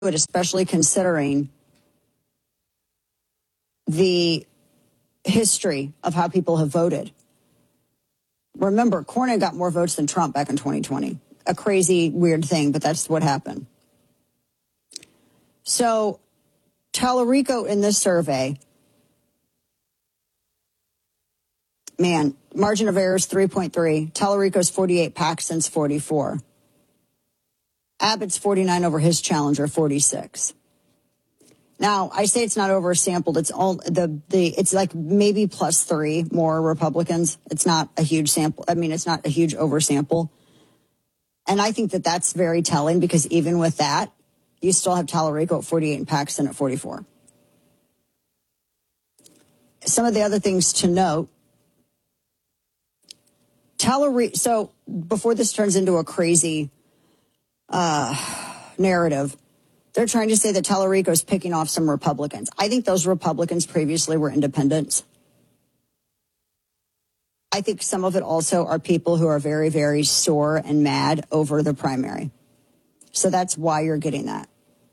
it, especially considering the history of how people have voted. Remember, Cornyn got more votes than Trump back in 2020. A crazy, weird thing, but that's what happened. So Tallarico in this survey, man, margin of error is 3.3. Tallarico's 48, Paxton's 44. Abbott's 49 over his challenger, 46. Now, I say it's not oversampled. It's all it's like maybe plus 3 more Republicans. It's not a huge sample. I mean, it's not a huge oversample. And I think that that's very telling because even with that, you still have Tallarico at 48 and Paxton at 44. Some of the other things to note, so before this turns into a crazy narrative, they're trying to say that Tallarico is picking off some Republicans. I think those Republicans previously were independents. I think some of it also are people who are very, very sore and mad over the primary. So that's why you're getting that.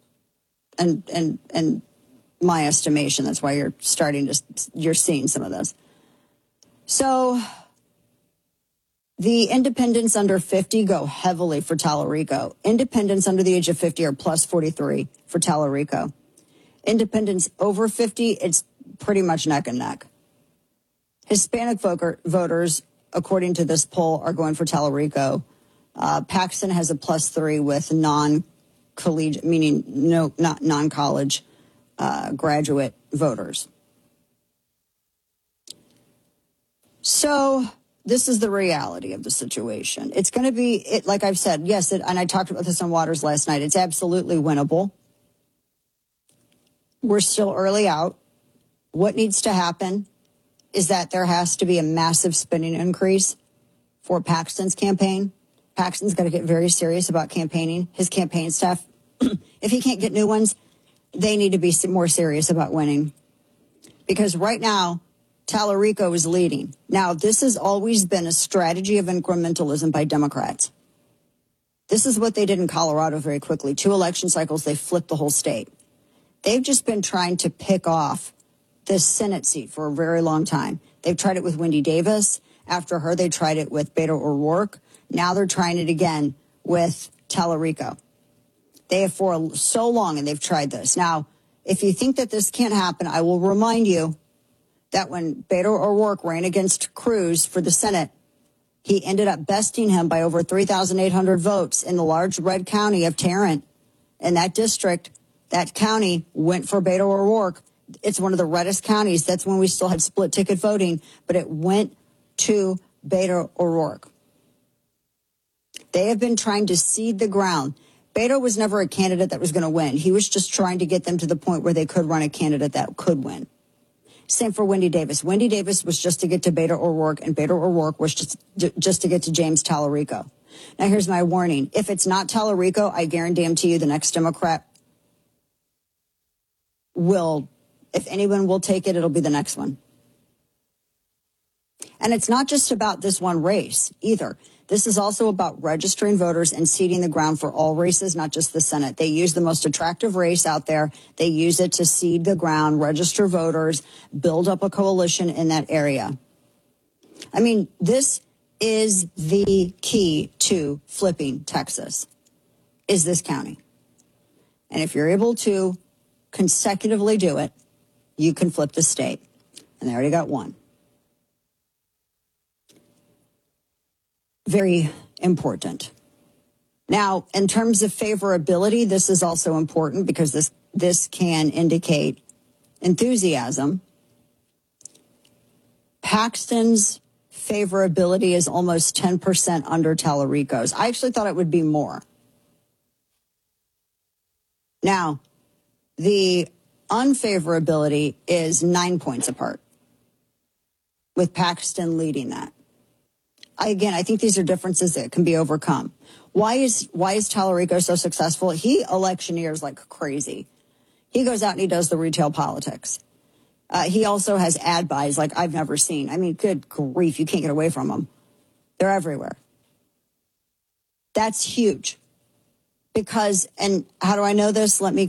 And my estimation, that's why you're seeing some of this. So the independents under 50 go heavily for Tallarico. Independents under the age of 50 are plus 43 for Tallarico. Independents over 50, it's pretty much neck and neck. Hispanic voters, according to this poll, are going for Tallarico. Paxton has a plus 3 with non-collegiate, meaning not non-college graduate voters. So this is the reality of the situation. It's going to be, like I've said, yes, and I talked about this on Waters last night, it's absolutely winnable. We're still early out. What needs to happen is that there has to be a massive spending increase for Paxton's campaign. Paxton's got to get very serious about campaigning. His campaign staff, if he can't get new ones, they need to be more serious about winning. Because right now, Tallarico is leading. Now, this has always been a strategy of incrementalism by Democrats. This is what they did in Colorado very quickly. 2 election cycles, they flipped the whole state. They've just been trying to pick off the Senate seat for a very long time. They've tried it with Wendy Davis. After her, they tried it with Beto O'Rourke. Now they're trying it again with Tallarico. They have for so long, and they've tried this. Now, if you think that this can't happen, I will remind you that when Beto O'Rourke ran against Cruz for the Senate, he ended up besting him by over 3,800 votes in the large red county of Tarrant. In that district, that county went for Beto O'Rourke. It's one of the reddest counties. That's when we still had split ticket voting, but it went to Beto O'Rourke. They have been trying to seed the ground. Beto was never a candidate that was going to win. He was just trying to get them to the point where they could run a candidate that could win. Same for Wendy Davis. Wendy Davis was just to get to Beto O'Rourke, and Beto O'Rourke was just to get to James Tallarico. Now, here's my warning. If it's not Tallarico, I guarantee you the next Democrat will, if anyone will take it, it'll be the next one. And it's not just about this one race either. This is also about registering voters and seeding the ground for all races, not just the Senate. They use the most attractive race out there. They use it to seed the ground, register voters, build up a coalition in that area. I mean, this is the key to flipping Texas, is this county. And if you're able to consecutively do it, you can flip the state. And they already got one. Very important. Now, in terms of favorability, this is also important because this can indicate enthusiasm. Paxton's favorability is almost 10% under Tallarico's. I actually thought it would be more. Now, the unfavorability is 9 points apart, with Paxton leading that. I think these are differences that can be overcome. Why is Tallarico so successful? He electioneers like crazy. He goes out and he does the retail politics. He also has ad buys like I've never seen. I mean, good grief, you can't get away from them. They're everywhere. That's huge because, and how do I know this? Let me